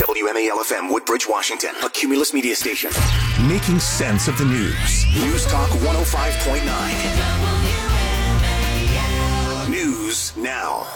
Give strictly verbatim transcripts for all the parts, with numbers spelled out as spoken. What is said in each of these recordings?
W M A L F M, Woodbridge, Washington, a Cumulus media station. Making sense of the news. News Talk one oh five point nine. News now.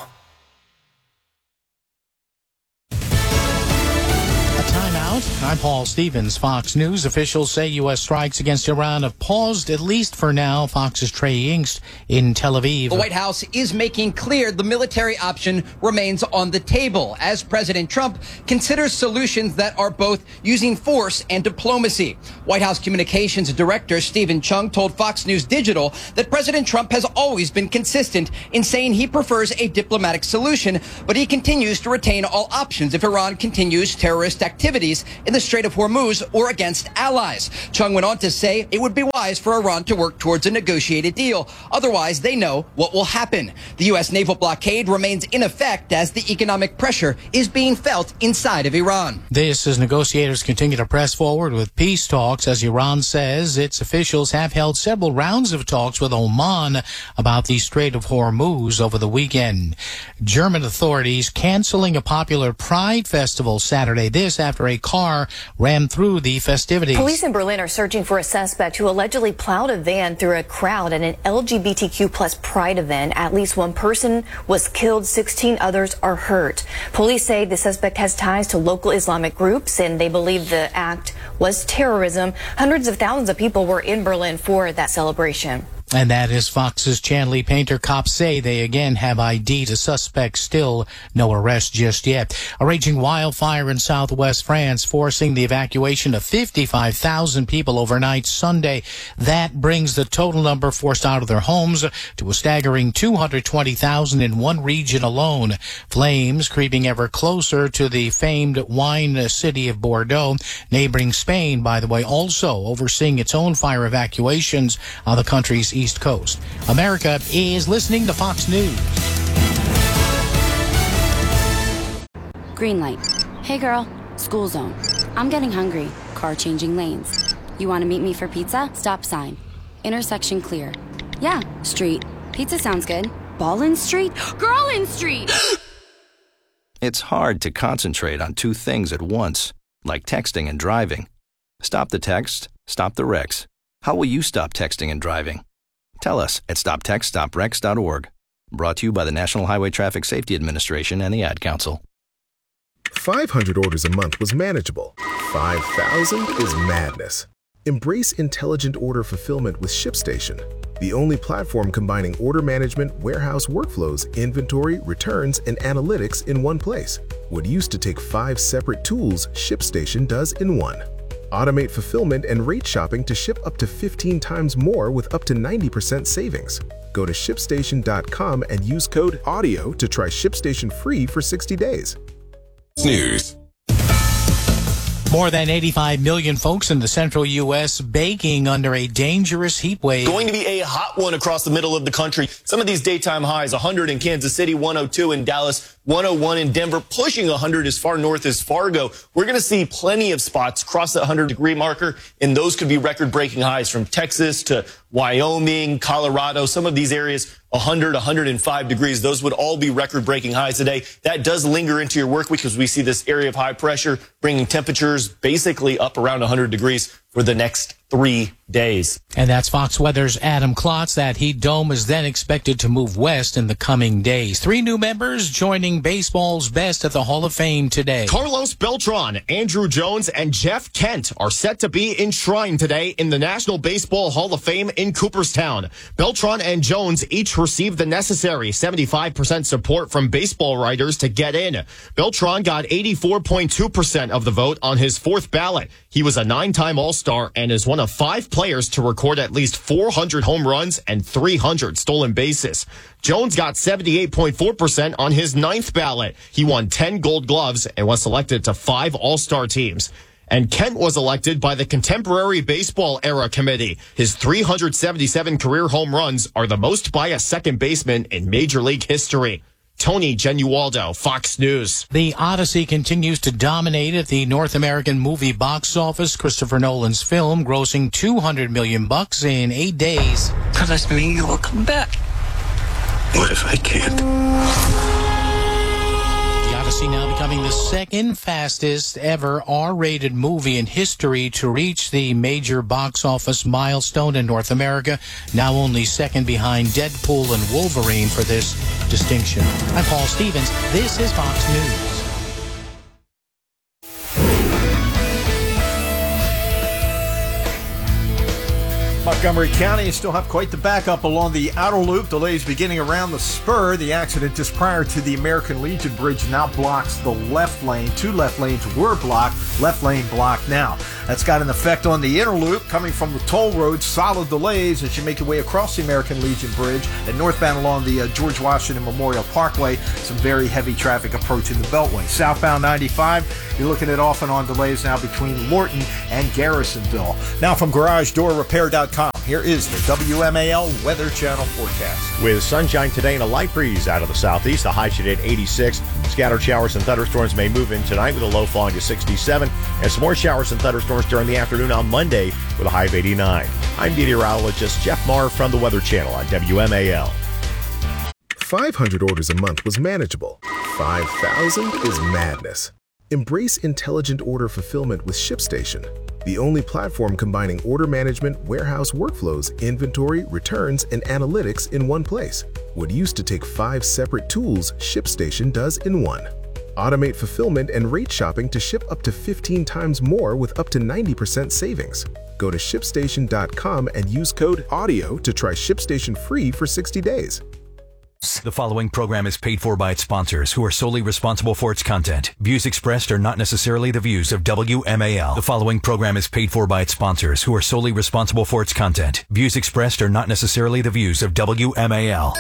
Timeout. I'm Paul Stevens, Fox News. Officials say U S strikes against Iran have paused, at least for now. Fox's Trey Yingst in Tel Aviv. The White House is making clear the military option remains on the table as President Trump considers solutions that are both using force and diplomacy. White House Communications Director Stephen Chung told Fox News Digital that President Trump has always been consistent in saying he prefers a diplomatic solution, but he continues to retain all options if Iran continues terrorist activity. activities in the Strait of Hormuz or against allies. Chung went on to say it would be wise for Iran to work towards a negotiated deal. Otherwise, they know what will happen. The U S naval blockade remains in effect as the economic pressure is being felt inside of Iran. This as negotiators continue to press forward with peace talks as Iran says its officials have held several rounds of talks with Oman about the Strait of Hormuz over the weekend. German authorities canceling a popular Pride festival Saturday. This after after a car ran through the festivities. Police in Berlin are searching for a suspect who allegedly plowed a van through a crowd at an L G B T Q plus pride event. At least one person was killed, sixteen others are hurt. Police say the suspect has ties to local Islamic groups and they believe the act was terrorism. Hundreds of thousands of people were in Berlin for that celebration. And that is Fox's Chanley Painter. Cops say they again have I D'd a suspect, still no arrest just yet. A raging wildfire in southwest France forcing the evacuation of fifty-five thousand people overnight Sunday. That brings the total number forced out of their homes to a staggering two hundred twenty thousand in one region alone. Flames creeping ever closer to the famed wine city of Bordeaux. Neighboring Spain, by the way, also overseeing its own fire evacuations on the country's East Coast. America is listening to Fox News. Green light. Hey girl, school zone. I'm getting hungry. Car changing lanes. You want to meet me for pizza? Stop sign. Intersection clear. Yeah, street. Pizza sounds good. Ballin Street? Girlin Street! It's hard to concentrate on two things at once, like texting and driving. Stop the text, stop the wrecks. How will you stop texting and driving? Tell us at stop text stop wrecks dot org. Brought to you by the National Highway Traffic Safety Administration and the Ad Council. five hundred orders a month was manageable. five thousand is madness. Embrace intelligent order fulfillment with ShipStation, the only platform combining order management, warehouse workflows, inventory, returns, and analytics in one place. What used to take five separate tools, ShipStation does in one. Automate fulfillment and rate shopping to ship up to fifteen times more with up to ninety percent savings. Go to ship station dot com and use code AUDIO to try ShipStation free for sixty days. News. More than eighty-five million folks in the central U S baking under a dangerous heat wave. Going to be a hot one across the middle of the country. Some of these daytime highs, one hundred in Kansas City, one oh two in Dallas, one oh one in Denver, pushing one hundred as far north as Fargo. We're going to see plenty of spots cross the one hundred degree marker, and those could be record-breaking highs from Texas to Wyoming, Colorado. Some of these areas, one hundred, one oh five degrees. Those would all be record-breaking highs today. That does linger into your work week because we see this area of high pressure bringing temperatures basically up around one hundred degrees for the next three days. And that's Fox Weather's Adam Klotz. That heat dome is then expected to move west in the coming days. Three new members joining baseball's best at the Hall of Fame today. Carlos Beltran, Andrew Jones, and Jeff Kent are set to be enshrined today in the National Baseball Hall of Fame in Cooperstown. Beltran and Jones each received the necessary seventy-five percent support from baseball writers to get in. Beltran got eighty-four point two percent of the vote on his fourth ballot. He was a nine-time All-Star and is one of five players to record at least four hundred home runs and three hundred stolen bases. Jones got seventy-eight point four percent on his ninth ballot. He won ten Gold Gloves and was selected to five All-Star teams. And Kent was elected by the Contemporary Baseball Era Committee. His three hundred seventy-seven career home runs are the most by a second baseman in Major League history. Tony Genualdo, Fox News. The Odyssey continues to dominate at the North American movie box office. Christopher Nolan's film grossing two hundred million bucks in eight days. Promise me you will come back. What if I can't? The Odyssey now becoming the second fastest ever R-rated movie in history to reach the major box office milestone in North America, now only second behind Deadpool and Wolverine for this distinction. I'm Paul Stevens. This is Fox News. Montgomery County still have quite the backup along the outer loop. Delays beginning around the spur. The accident just prior to the American Legion Bridge now blocks the left lane. Two left lanes were blocked. Left lane blocked now. That's got an effect on the inner loop coming from the toll road. Solid delays as you make your way across the American Legion Bridge and northbound along the uh, George Washington Memorial Parkway. Some very heavy traffic approaching the Beltway. Southbound ninety-five, you're looking at off and on delays now between Lorton and Garrisonville. Now from Garage Door Repair dot com, here is the W M A L Weather Channel forecast. With sunshine today and a light breeze out of the southeast, the high should hit eighty-six. Scattered showers and thunderstorms may move in tonight with a low falling to sixty-seven. And some more showers and thunderstorms during the afternoon on Monday with a high of eighty-nine. I'm meteorologist Jeff Marr from the Weather Channel on W M A L. five hundred orders a month was manageable. five thousand is madness. Embrace intelligent order fulfillment with ShipStation, the only platform combining order management, warehouse workflows, inventory, returns, and analytics in one place. What used to take five separate tools, ShipStation does in one. Automate fulfillment and rate shopping to ship up to fifteen times more with up to ninety percent savings. Go to ship station dot com and use code AUDIO to try ShipStation free for sixty days. The following program is paid for by its sponsors, who are solely responsible for its content. Views expressed are not necessarily the views of W M A L. The following program is paid for by its sponsors, who are solely responsible for its content. Views expressed are not necessarily the views of W M A L.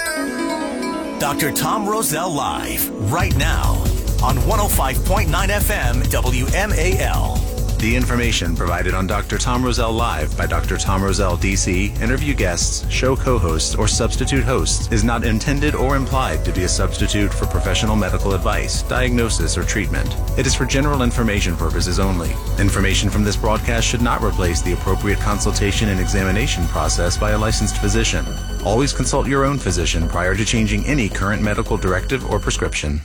Doctor Tom Roselle live right now on one oh five point nine F M W M A L. The information provided on Doctor Tom Roselle Live by Doctor Tom Roselle, D C, interview guests, show co-hosts, or substitute hosts is not intended or implied to be a substitute for professional medical advice, diagnosis, or treatment. It is for general information purposes only. Information from this broadcast should not replace the appropriate consultation and examination process by a licensed physician. Always consult your own physician prior to changing any current medical directive or prescription.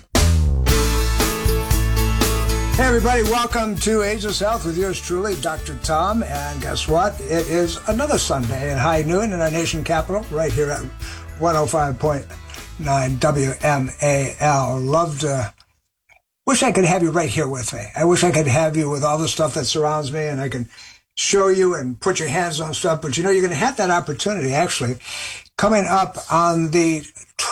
Hey everybody, welcome to Ageless Health with yours truly, Doctor Tom. And guess what? It is another Sunday at high noon in our nation capital, right here at one oh five point nine W M A L. Love to, wish I could have you right here with me. I wish I could have you with all the stuff that surrounds me and I can show you and put your hands on stuff. But you know, you're going to have that opportunity actually coming up on the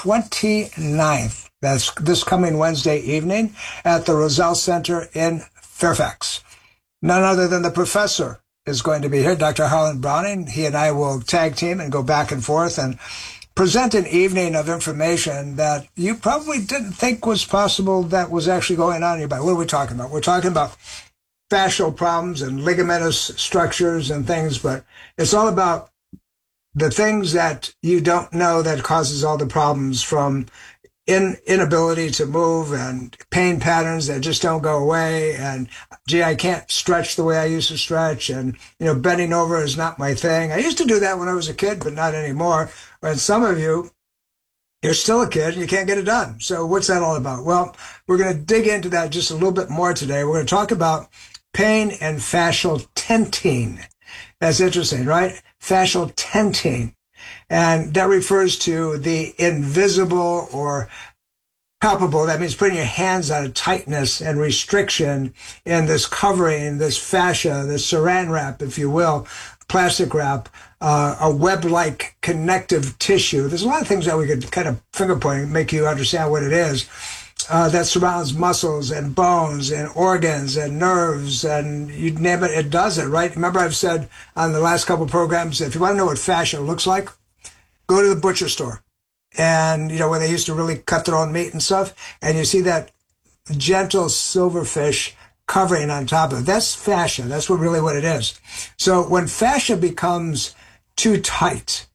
twenty-ninth. That's this coming Wednesday evening at the Roselle Center in Fairfax. None other than the professor is going to be here, Doctor Harlan Browning. He and I will tag team and go back and forth and present an evening of information that you probably didn't think was possible that was actually going on in your body. What are we talking about? We're talking about fascial problems and ligamentous structures and things, but it's all about the things that you don't know that causes all the problems, from in inability to move and pain patterns that just don't go away. And gee, I can't stretch the way I used to stretch. And, you know, bending over is not my thing. I used to do that when I was a kid, but not anymore. And some of you, you're still a kid and you can't get it done. So what's that all about? Well, we're going to dig into that just a little bit more today. We're going to talk about pain and fascial tenting. That's interesting, right? Fascial tenting. And that refers to the invisible or palpable. That means putting your hands on a tightness and restriction in this covering, this fascia, this saran wrap, if you will, plastic wrap, uh, a web-like connective tissue. There's a lot of things that we could kind of finger point and make you understand what it is. Uh, that surrounds muscles and bones and organs and nerves and you name it, it does it, right? Remember I've said on the last couple of programs, if you want to know what fascia looks like, go to the butcher store and, you know, where they used to really cut their own meat and stuff, and you see that gentle silverfish covering on top of it. That's fascia. That's what really what it is. So when fascia becomes too tight,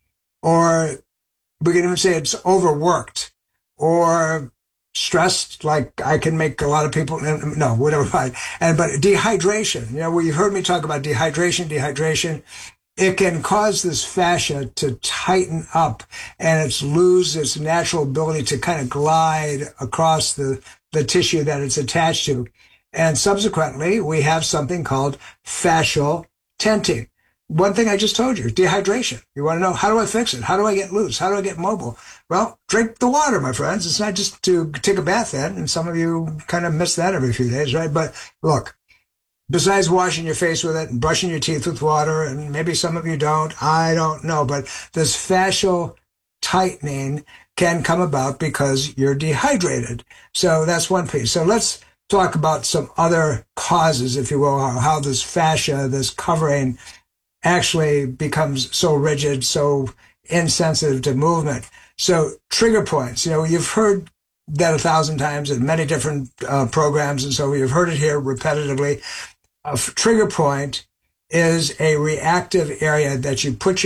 or we can even say it's overworked, or stressed, like I can make a lot of people, no, whatever, fine. And, but dehydration, you know, where you've heard me talk about dehydration, dehydration, it can cause this fascia to tighten up and it's lose its natural ability to kind of glide across the, the tissue that it's attached to. And subsequently, we have something called fascial tenting. One thing I just told you, dehydration. You want to know, how do I fix it? How do I get loose? How do I get mobile? Well, drink the water, my friends. It's not just to take a bath in, and some of you kind of miss that every few days, right? But look, besides washing your face with it and brushing your teeth with water, and maybe some of you don't, I don't know, but this fascial tightening can come about because you're dehydrated. So that's one piece. So let's talk about some other causes, if you will, how this fascia, this covering, actually becomes so rigid, so insensitive to movement. So trigger points, you know, you've heard that a thousand times in many different uh, programs, and so you've heard it here repetitively. A f- trigger point is a reactive area that you put your